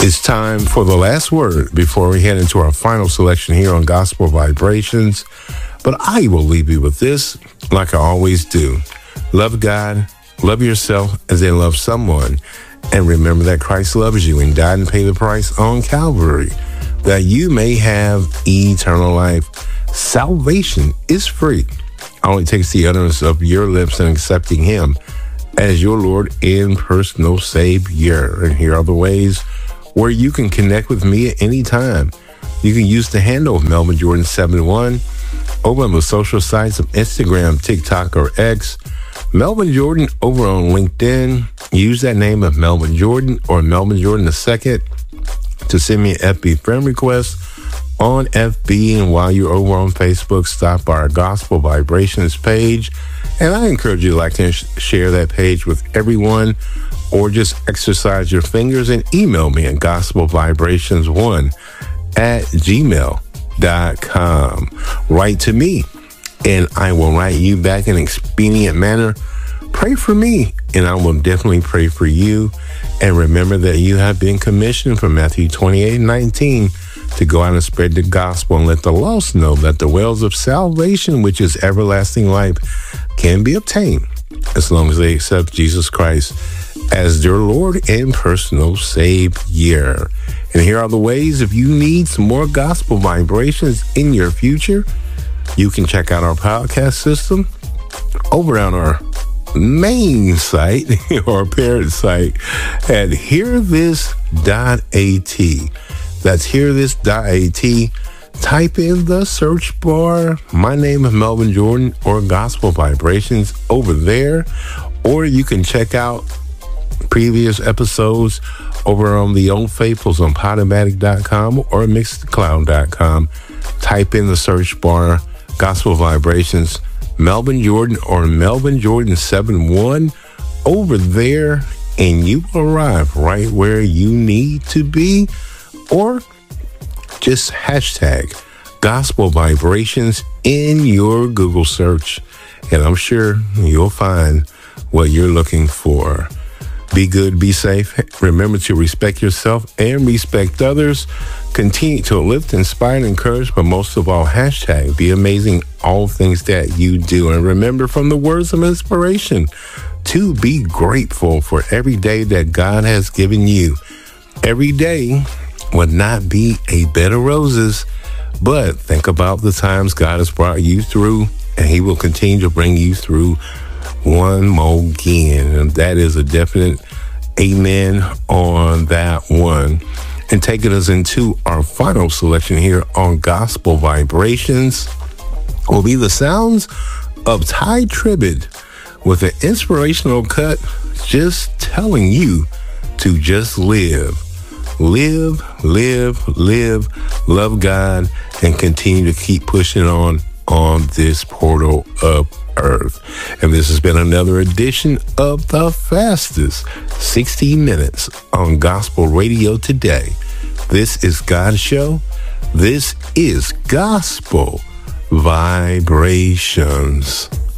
It's time for the last word before we head into our final selection here on Gospel Vibrations. But I will leave you with this, like I always do. Love God, love yourself as they love someone, and remember that Christ loves you and died and paid the price on Calvary, that you may have eternal life. Salvation is free. It only takes the utterance of your lips and accepting Him as your Lord and personal Savior. And here are the ways where you can connect with me at any time. You can use the handle of Melvin Jordan 71 over on the social sites of Instagram, TikTok, or X. Melvin Jordan over on LinkedIn. Use that name of Melvin Jordan or Melvin Jordan II to send me an FB friend request on FB. And while you're over on Facebook, stop by our Gospel Vibrations page. And I encourage you to like and share that page with everyone, or just exercise your fingers and email me at gospelvibrations1@gmail.com. Write to me, and I will write you back in an expedient manner. Pray for me, and I will definitely pray for you. And remember that you have been commissioned from Matthew 28:19 to go out and spread the gospel and let the lost know that the wells of salvation, which is everlasting life, can be obtained as long as they accept Jesus Christ as their Lord and personal Savior. And here are the ways, if you need some more gospel vibrations in your future, you can check out our podcast system over on our main site or parent site at hearthis.at. That's hearthis.at. Type in the search bar, my name is Melvin Jordan or Gospel Vibrations over there, or you can check out previous episodes over on the Old Faithfuls on Podomatic.com or Mixcloud.com. Type in the search bar, Gospel Vibrations, Melvin Jordan or Melvin Jordan 71 over there, and you will arrive right where you need to be. Or just hashtag Gospel Vibrations in your Google search, and I'm sure you'll find what you're looking for. Be good, be safe. Remember to respect yourself and respect others. Continue to lift, inspire, and encourage, but most of all, hashtag be amazing all things that you do. And remember from the words of inspiration to be grateful for every day that God has given you. Every day would not be a bed of roses, but think about the times God has brought you through, and He will continue to bring you through one more again. And that is a definite amen on that one. And taking us into our final selection here on Gospel Vibrations will be the sounds of Ty Tribbett with an inspirational cut, just telling you to just live. Live, live, live, love God, and continue to keep pushing on this portal of earth. And this has been another edition of the fastest 60 minutes on gospel radio today. This is God's show. This is Gospel Vibrations.